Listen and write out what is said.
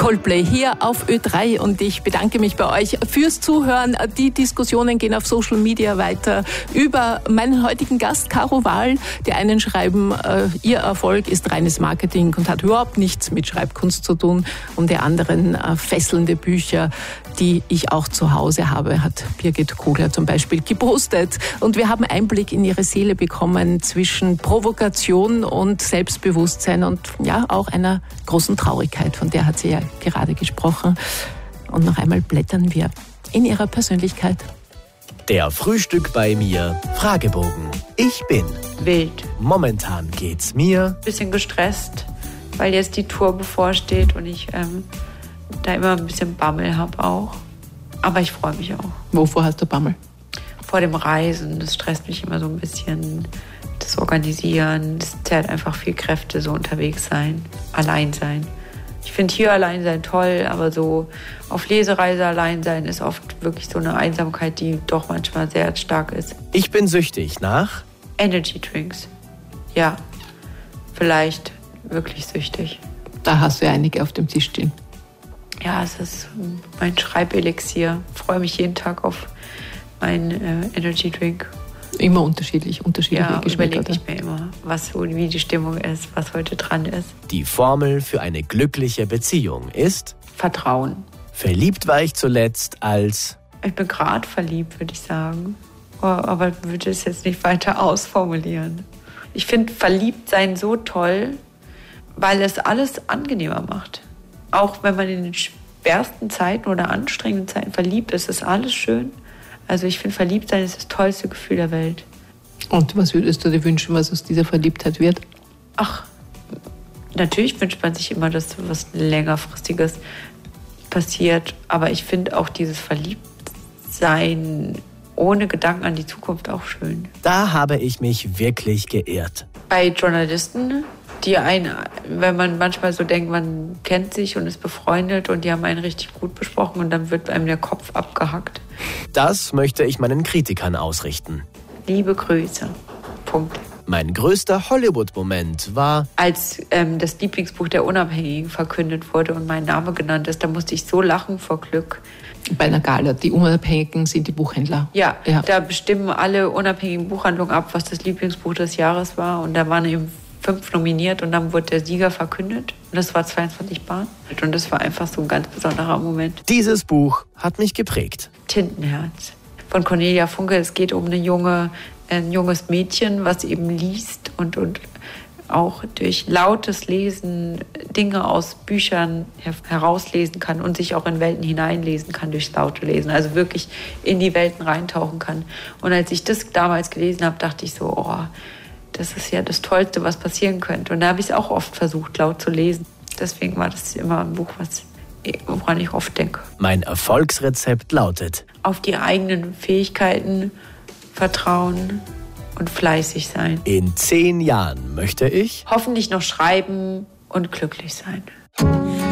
Coldplay hier auf Ö3 und ich bedanke mich bei euch fürs Zuhören. Die Diskussionen gehen auf Social Media weiter über meinen heutigen Gast, Caro Wahl. Die einen schreiben, ihr Erfolg ist reines Marketing und hat überhaupt nichts mit Schreibkunst zu tun. Und die anderen fesselnde Bücher, die ich auch zu Hause habe, hat Birgit Kugler zum Beispiel gepostet. Und wir haben Einblick in ihre Seele bekommen zwischen Provokation und Selbstbewusstsein und ja, auch einer großen Traurigkeit, von der hat sie ja gerade gesprochen. Und noch einmal blättern wir in ihrer Persönlichkeit. Der Frühstück bei mir Fragebogen. Ich bin wild. Momentan geht's mir Bisschen gestresst, weil jetzt die Tour bevorsteht und ich da immer ein bisschen Bammel habe auch. Aber ich freue mich auch. Wovor hast du Bammel? Vor dem Reisen. Das stresst mich immer so ein bisschen. Das Organisieren, das zerrt einfach viel Kräfte, so unterwegs sein, allein sein. Ich finde hier allein sein toll, aber so auf Lesereise allein sein ist oft wirklich so eine Einsamkeit, die doch manchmal sehr stark ist. Ich bin süchtig nach Energy Drinks. Ja, vielleicht wirklich süchtig. Da hast du ja einige auf dem Tisch stehen. Ja, es ist mein Schreibelixier. Ich freue mich jeden Tag auf meinen Energy Drink. Immer unterschiedliche Geschmäcker. Überlege ich mir immer, wie die Stimmung ist, was heute dran ist. Die Formel für eine glückliche Beziehung ist Vertrauen. Verliebt war ich zuletzt als Ich bin gerade verliebt, würde ich sagen. Aber würde es jetzt nicht weiter ausformulieren. Ich finde verliebt sein so toll, weil es alles angenehmer macht. Auch wenn man in den schwersten Zeiten oder anstrengenden Zeiten verliebt ist, ist alles schön. Also ich finde, verliebt sein ist das tollste Gefühl der Welt. Und was würdest du dir wünschen, was aus dieser Verliebtheit wird? Ach, natürlich wünscht man sich immer, dass was längerfristiges passiert. Aber ich finde auch dieses Verliebtsein ohne Gedanken an die Zukunft auch schön. Da habe ich mich wirklich geirrt. Bei Journalisten, wenn man manchmal so denkt, man kennt sich und ist befreundet und die haben einen richtig gut besprochen und dann wird einem der Kopf abgehackt. Das möchte ich meinen Kritikern ausrichten. Liebe Grüße. Punkt. Mein größter Hollywood-Moment war, als das Lieblingsbuch der Unabhängigen verkündet wurde und mein Name genannt ist, da musste ich so lachen vor Glück. Bei einer Gala, die Unabhängigen sind die Buchhändler. Ja, da bestimmen alle unabhängigen Buchhandlungen ab, was das Lieblingsbuch des Jahres war und da waren eben 5 nominiert und dann wurde der Sieger verkündet. Und das war 22 Bahn. Und das war einfach so ein ganz besonderer Moment. Dieses Buch hat mich geprägt. Tintenherz von Cornelia Funke. Es geht um ein junges Mädchen, was eben liest und auch durch lautes Lesen Dinge aus Büchern herauslesen kann und sich auch in Welten hineinlesen kann durchs laute Lesen. Also wirklich in die Welten reintauchen kann. Und als ich das damals gelesen habe, dachte ich so, oh, das ist ja das Tollste, was passieren könnte. Und da habe ich es auch oft versucht, laut zu lesen. Deswegen war das immer ein Buch, woran ich oft denke. Mein Erfolgsrezept lautet: Auf die eigenen Fähigkeiten vertrauen und fleißig sein. In 10 Jahren möchte ich hoffentlich noch schreiben und glücklich sein.